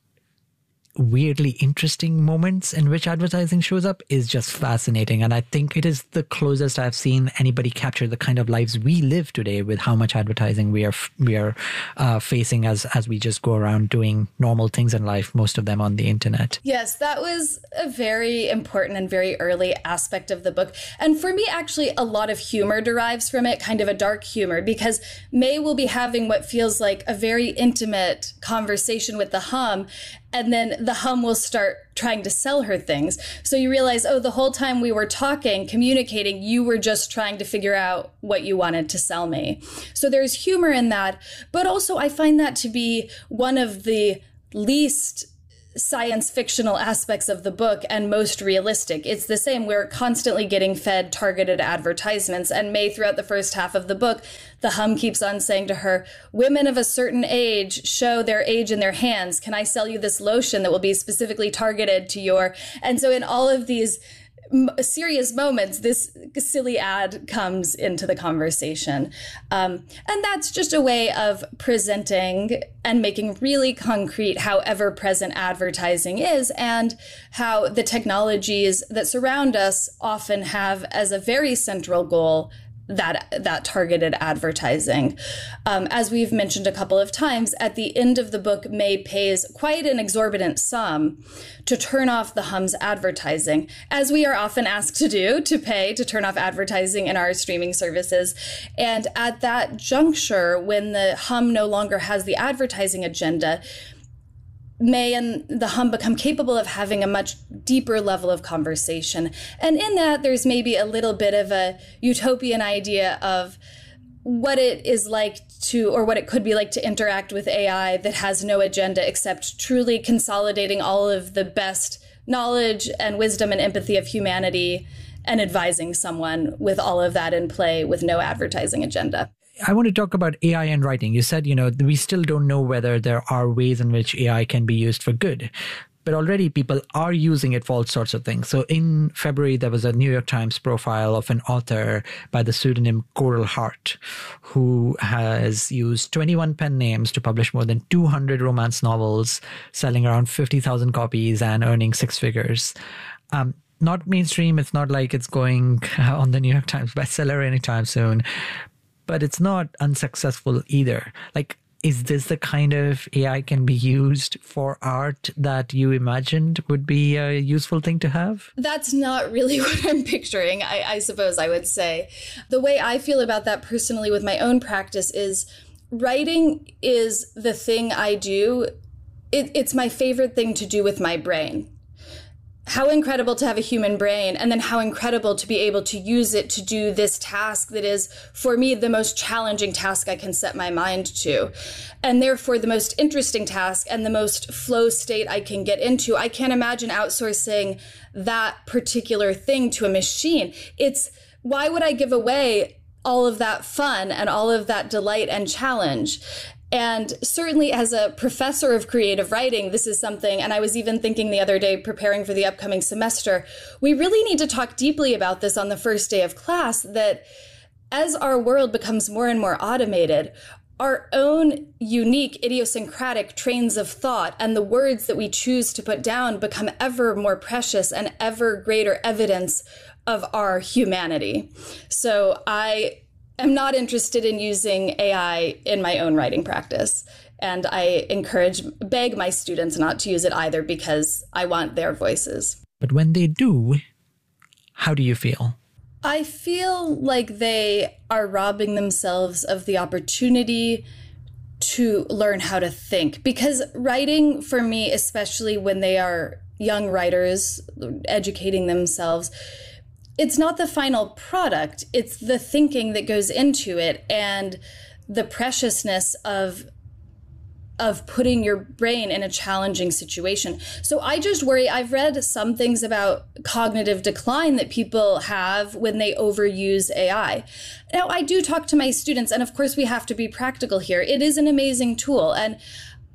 weirdly interesting moments in which advertising shows up is just fascinating. And I think it is the closest I've seen anybody capture the kind of lives we live today with how much advertising we are we are uh, facing as as we just go around doing normal things in life, most of them on the internet. Yes, that was a very important and very early aspect of the book. And for me, actually, a lot of humor derives from it, kind of a dark humor, because May will be having what feels like a very intimate conversation with the Hum, and then the Hum will start trying to sell her things. So you realize, oh, the whole time we were talking, communicating, you were just trying to figure out what you wanted to sell me. So there's humor in that. But also I find that to be one of the least science fictional aspects of the book and most realistic. It's the same. We're constantly getting fed targeted advertisements. And May, throughout the first half of the book, the Hum keeps on saying to her, women of a certain age show their age in their hands. Can I sell you this lotion that will be specifically targeted to your... And so in all of these serious moments, this silly ad comes into the conversation. Um, and that's just a way of presenting and making really concrete how ever-present advertising is, and how the technologies that surround us often have as a very central goal that that targeted advertising. Um, as we've mentioned a couple of times, at the end of the book, May pays quite an exorbitant sum to turn off the Hum's advertising, as we are often asked to do, to pay to turn off advertising in our streaming services. And at that juncture, when the Hum no longer has the advertising agenda, May and the Hum become capable of having a much deeper level of conversation. And in that, there's maybe a little bit of a utopian idea of what it is like to, or what it could be like to interact with A I that has no agenda except truly consolidating all of the best knowledge and wisdom and empathy of humanity and advising someone with all of that in play with no advertising agenda. I want to talk about A I and writing. You said, you know, we still don't know whether there are ways in which A I can be used for good. But already people are using it for all sorts of things. So in February, there was a New York Times profile of an author by the pseudonym Coral Hart, who has used twenty-one pen names to publish more than two hundred romance novels, selling around fifty thousand copies and earning six figures. Um, not mainstream. It's not like it's going on the New York Times bestseller anytime soon. But it's not unsuccessful either. Like, is this the kind of A I can be used for art that you imagined would be a useful thing to have? That's not really what I'm picturing, I, I suppose I would say. The way I feel about that personally with my own practice is writing is the thing I do. It, it's my favorite thing to do with my brain. How incredible to have a human brain, and then how incredible to be able to use it to do this task that is, for me, the most challenging task I can set my mind to. And therefore, the most interesting task and the most flow state I can get into. I can't imagine outsourcing that particular thing to a machine. It's, why would I give away all of that fun and all of that delight and challenge? And certainly as a professor of creative writing, this is something, and I was even thinking the other day preparing for the upcoming semester, we really need to talk deeply about this on the first day of class, that as our world becomes more and more automated, our own unique idiosyncratic trains of thought and the words that we choose to put down become ever more precious and ever greater evidence of our humanity. So I I'm not interested in using A I in my own writing practice. And I encourage, beg my students not to use it either, because I want their voices. But when they do, how do you feel? I feel like they are robbing themselves of the opportunity to learn how to think. Because writing, for me, especially when they are young writers educating themselves, it's not the final product, it's the thinking that goes into it and the preciousness of of putting your brain in a challenging situation. So I just worry, I've read some things about cognitive decline that people have when they overuse A I. Now, I do talk to my students, and of course we have to be practical here. It is an amazing tool, and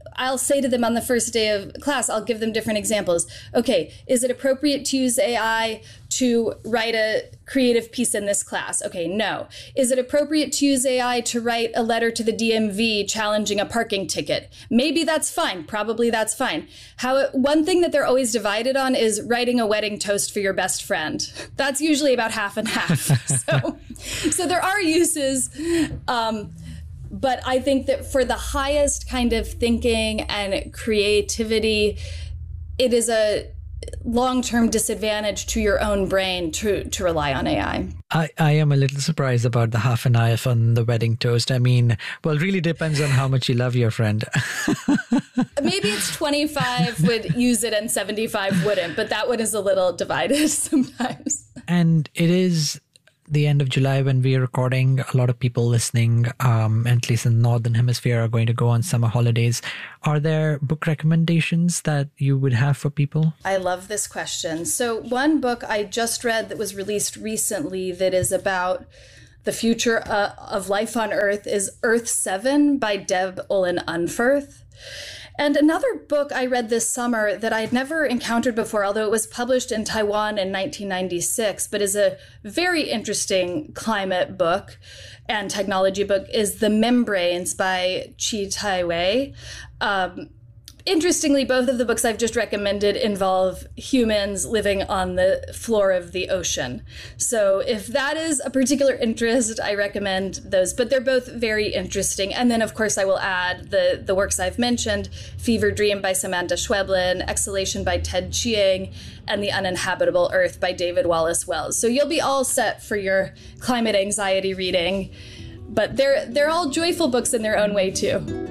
I'll say to them on the first day of class, I'll give them different examples. Okay, is it appropriate to use A I to write a creative piece in this class? Okay, no. Is it appropriate to use A I to write a letter to the D M V challenging a parking ticket? Maybe that's fine. Probably that's fine. How, one thing that they're always divided on is writing a wedding toast for your best friend. That's usually about half and half. so, so there are uses. Um, But I think that for the highest kind of thinking and creativity, it is a long-term disadvantage to your own brain to, to rely on A I. I, I am a little surprised about the half and half on the wedding toast. I mean, well, it really depends on how much you love your friend. Maybe it's twenty-five would use it and seventy-five wouldn't, but that one is a little divided sometimes. And it is the end of July when we are recording. A lot of people listening, um, at least in the Northern Hemisphere, are going to go on summer holidays. Are there book recommendations that you would have for people? I love this question. So one book I just read that was released recently that is about the future uh, of life on Earth is Earth seven by Deb Olin Unferth. And another book I read this summer that I'd never encountered before, although it was published in Taiwan in nineteen ninety-six, but is a very interesting climate book and technology book, is The Membranes by Chi Tai Wei. Um, Interestingly, both of the books I've just recommended involve humans living on the floor of the ocean. So if that is a particular interest, I recommend those. But they're both very interesting. And then, of course, I will add the, the works I've mentioned, Fever Dream by Samantha Schweblin, Exhalation by Ted Chiang, and The Uninhabitable Earth by David Wallace Wells. So you'll be all set for your climate anxiety reading. But they're, they're all joyful books in their own way, too.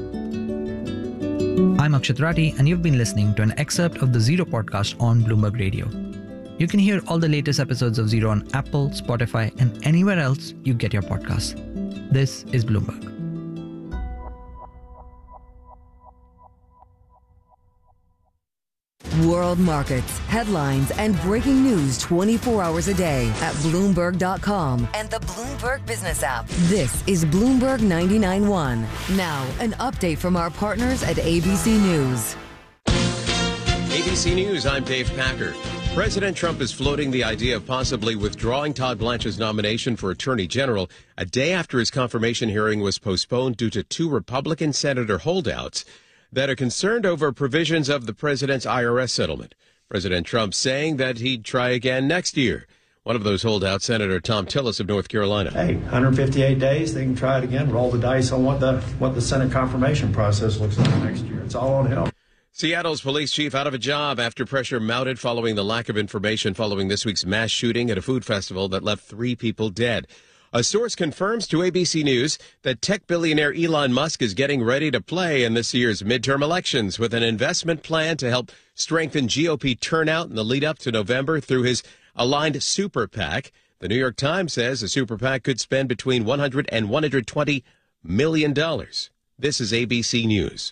I'm Akshat Rathi, and you've been listening to an excerpt of the Zero podcast on Bloomberg Radio. You can hear all the latest episodes of Zero on Apple, Spotify, and anywhere else you get your podcasts. This is Bloomberg. World markets, headlines, and breaking news twenty-four hours a day at Bloomberg dot com and the Bloomberg Business app. This is Bloomberg ninety-nine point one. Now, an update from our partners at A B C News. A B C News, I'm Dave Packer. President Trump is floating the idea of possibly withdrawing Todd Blanche's nomination for Attorney General a day after his confirmation hearing was postponed due to two Republican senator holdouts that are concerned over provisions of the president's I R S settlement. President Trump saying that he'd try again next year. One of those holdouts, Senator Tom Tillis of North Carolina. Hey, one hundred fifty-eight days, they can try it again, roll the dice on what the what the Senate confirmation process looks like next year. It's all on him. Seattle's police chief out of a job after pressure mounted following the lack of information following this week's mass shooting at a food festival that left three people dead. A source confirms to A B C News that tech billionaire Elon Musk is getting ready to play in this year's midterm elections with an investment plan to help strengthen G O P turnout in the lead up to November through his aligned super PAC. The New York Times says the super PAC could spend between one hundred and one hundred twenty million dollars. This is A B C News.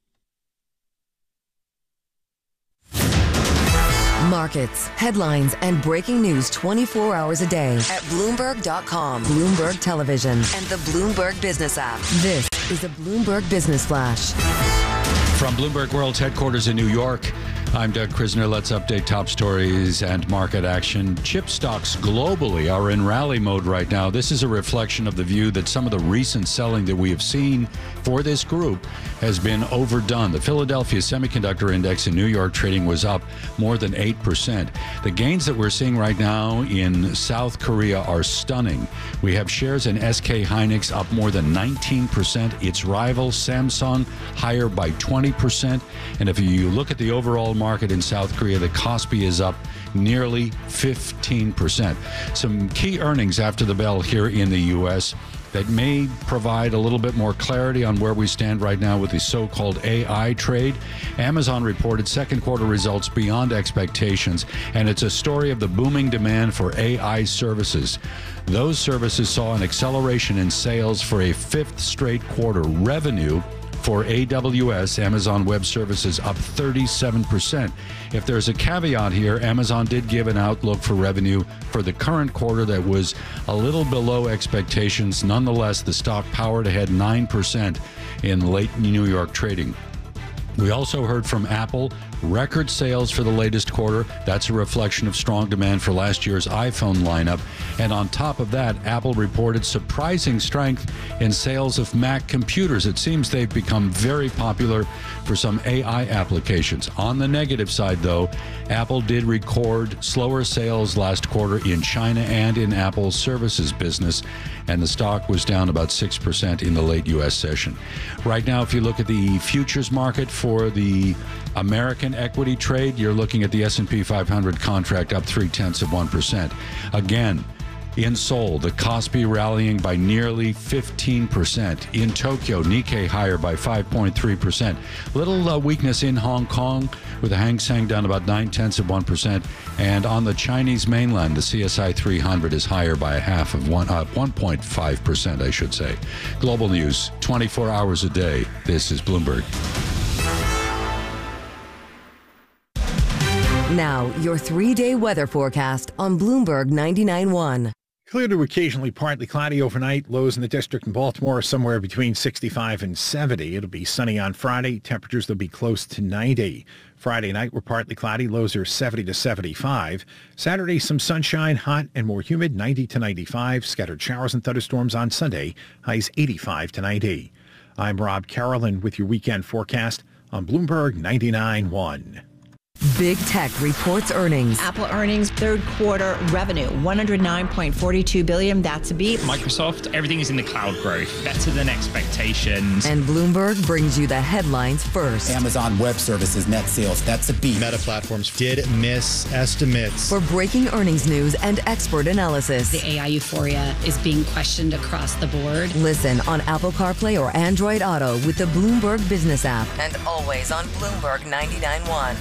Markets, headlines, and breaking news twenty-four hours a day at Bloomberg dot com, Bloomberg Television, and the Bloomberg Business app. This is a Bloomberg Business Flash. From Bloomberg World's headquarters in New York, I'm Doug Krisner. Let's update top stories and market action. Chip stocks globally are in rally mode right now. This is a reflection of the view that some of the recent selling that we have seen for this group has been overdone. The Philadelphia Semiconductor Index in New York trading was up more than eight percent. The gains that we're seeing right now in South Korea are stunning. We have shares in S K Hynix up more than nineteen percent. Its rival Samsung higher by twenty percent. And if you look at the overall market in South Korea, the Kospi is up nearly fifteen percent. Some key earnings after the bell here in the U S that may provide a little bit more clarity on where we stand right now with the so-called A I trade. Amazon reported second quarter results beyond expectations, and it's a story of the booming demand for A I services. Those services saw an acceleration in sales for a fifth straight quarter. Revenue for A W S, Amazon Web Services, up thirty-seven percent. If there's a caveat here, Amazon did give an outlook for revenue for the current quarter that was a little below expectations. Nonetheless, the stock powered ahead nine percent in late New York trading. We also heard from Apple, record sales for the latest quarter. That's a reflection of strong demand for last year's iPhone lineup. And on top of that, Apple reported surprising strength in sales of Mac computers. It seems they've become very popular for some A I applications. On the negative side, though, Apple did record slower sales last quarter in China and in Apple's services business, and the stock was down about six percent in the late U S session. Right now, if you look at the futures market for the American equity trade, you're looking at the S and P five hundred contract up three-tenths of one percent. Again, in Seoul, the Kospi rallying by nearly fifteen percent. In Tokyo, Nikkei higher by five point three percent. Little uh, weakness in Hong Kong, with the Hang Seng down about nine-tenths of one percent. And on the Chinese mainland, the C S I three hundred is higher by a half of one, uh, one point five percent, I should say. Global news, twenty-four hours a day. This is Bloomberg. Now, your three-day weather forecast on Bloomberg ninety-nine point one. Clear to occasionally partly cloudy overnight. Lows in the district in Baltimore are somewhere between sixty-five and seventy. It'll be sunny on Friday. Temperatures will be close to ninety. Friday night, we're partly cloudy. Lows are seventy to seventy-five. Saturday, some sunshine, hot and more humid, ninety to ninety-five. Scattered showers and thunderstorms on Sunday. Highs eighty-five to ninety. I'm Rob Carolyn with your weekend forecast on Bloomberg ninety-nine point one. Big Tech reports earnings. Apple earnings, third quarter revenue, one hundred nine point four two billion dollars. That's a beat. Microsoft, everything is in the cloud growth, better than expectations. And Bloomberg brings you the headlines first. Amazon Web Services net sales, that's a beat. Meta Platforms did miss estimates. For breaking earnings news and expert analysis. The A I euphoria is being questioned across the board. Listen on Apple CarPlay or Android Auto with the Bloomberg Business app. And always on Bloomberg ninety-nine point one.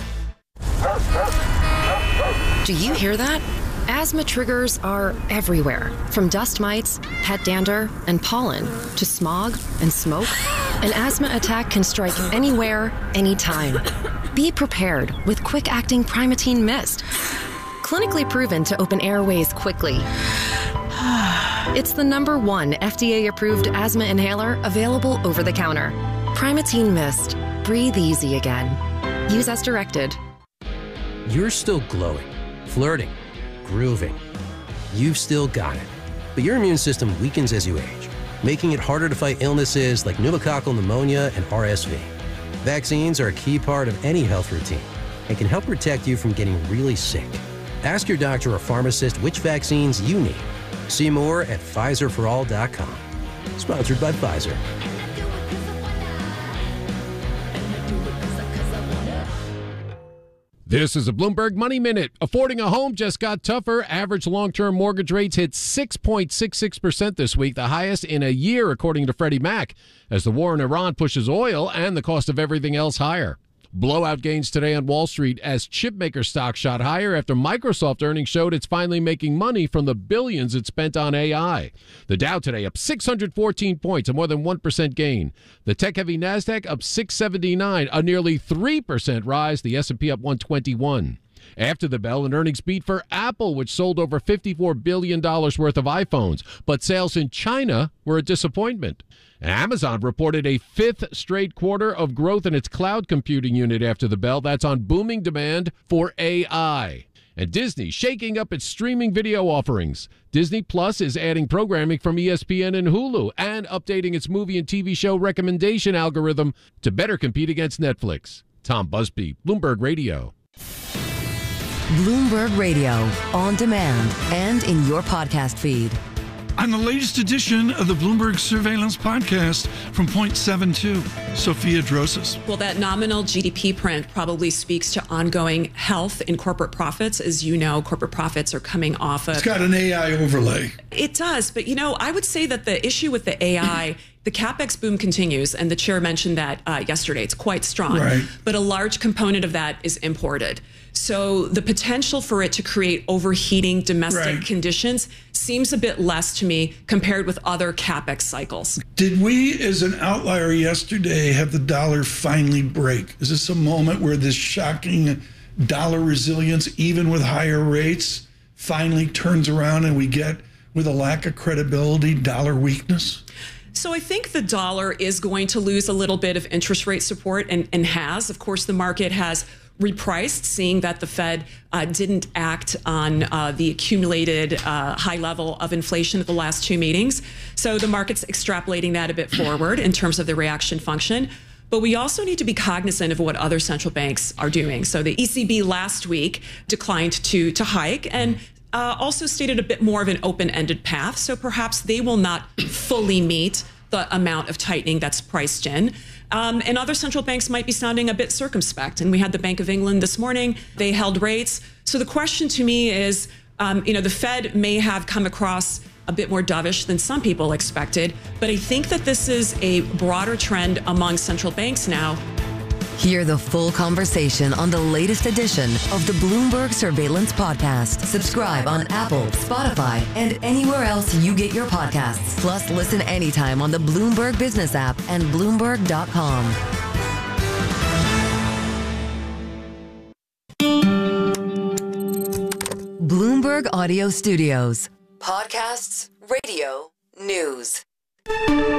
Do you hear that? Asthma triggers are everywhere, from dust mites, pet dander, and pollen, to smog and smoke. An asthma attack can strike anywhere, anytime. Be prepared with quick-acting Primatene Mist. Clinically proven to open airways quickly. It's the number one F D A-approved asthma inhaler available over the counter. Primatene Mist. Breathe easy again. Use as directed. You're still glowing, flirting, grooving. You've still got it. But your immune system weakens as you age, making it harder to fight illnesses like pneumococcal pneumonia and R S V. Vaccines are a key part of any health routine and can help protect you from getting really sick. Ask your doctor or pharmacist which vaccines you need. See more at Pfizer for all dot com. Sponsored by Pfizer. This is a Bloomberg Money Minute. Affording a home just got tougher. Average long-term mortgage rates hit six point six six percent this week, the highest in a year, according to Freddie Mac, as the war in Iran pushes oil and the cost of everything else higher. Blowout gains today on Wall Street as chipmaker stock shot higher after Microsoft earnings showed it's finally making money from the billions it spent on A I. The Dow today up six hundred fourteen points, a more than one percent gain. The tech-heavy NASDAQ up six seventy-nine, a nearly three percent rise. The S and P up one twenty-one. After the bell, an earnings beat for Apple, which sold over fifty-four billion dollars worth of iPhones. But sales in China were a disappointment. Amazon reported a fifth straight quarter of growth in its cloud computing unit after the bell. That's on booming demand for A I. And Disney shaking up its streaming video offerings. Disney Plus is adding programming from E S P N and Hulu and updating its movie and T V show recommendation algorithm to better compete against Netflix. Tom Busby, Bloomberg Radio. Bloomberg Radio, on demand and in your podcast feed. On the latest edition of the Bloomberg Surveillance Podcast from Point seven two, Sophia Drosas. Well, that nominal G D P print probably speaks to ongoing health in corporate profits. As you know, corporate profits are coming off of... It's got an A I overlay. It does. But, you know, I would say that the issue with the A I... The CapEx boom continues, and the chair mentioned that uh, yesterday. It's quite strong, right. But a large component of that is imported. So the potential for it to create overheating domestic right. conditions seems a bit less to me compared with other CapEx cycles. Did we, as an outlier yesterday, have the dollar finally break? Is this a moment where this shocking dollar resilience, even with higher rates, finally turns around and we get, with a lack of credibility, dollar weakness? So I think the dollar is going to lose a little bit of interest rate support and, and has. Of course, the market has repriced, seeing that the Fed uh, didn't act on uh, the accumulated uh, high level of inflation at the last two meetings. So the market's extrapolating that a bit forward in terms of the reaction function. But we also need to be cognizant of what other central banks are doing. So the E C B last week declined to, to hike and uh, also stated a bit more of an open-ended path. So perhaps they will not fully meet the amount of tightening that's priced in. Um, and other central banks might be sounding a bit circumspect. And we had the Bank of England this morning. They held rates. So the question to me is, um, you know, the Fed may have come across a bit more dovish than some people expected. But I think that this is a broader trend among central banks now. Hear the full conversation on the latest edition of the Bloomberg Surveillance Podcast. Subscribe on Apple, Spotify, and anywhere else you get your podcasts. Plus, listen anytime on the Bloomberg Business app and Bloomberg dot com. Bloomberg Audio Studios. Podcasts, radio, news.